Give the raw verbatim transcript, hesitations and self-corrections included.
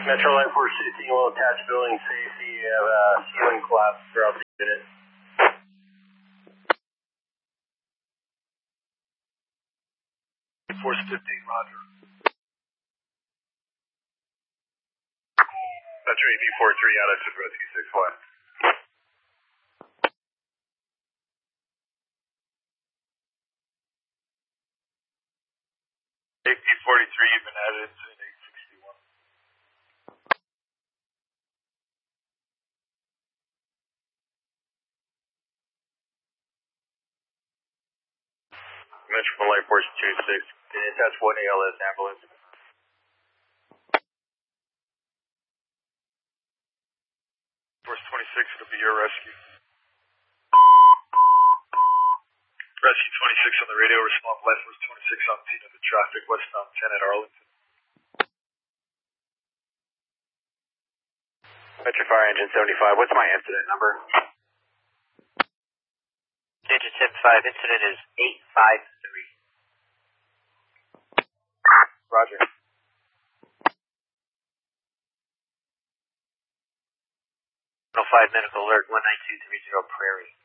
Metro Light Force sixteen will attach building safety. You have a ceiling collapse throughout the unit. Force fifteen, roger. Metro A B forty-three out of rescue six one. A B forty-three, you've been added incident eight sixty-one. Metro Light Force two six, can you attach one A L S ambulance? Force twenty-six, it'll be your rescue. Rescue twenty-six on the radio, respond Light Force twenty-six on scene of the traffic westbound ten at Arlington. Metro Fire Engine seventy-five, what's my incident number? Engine seventy-five, incident is eight five three. Roger. one oh five medical alert, one nine two three zero Prairie.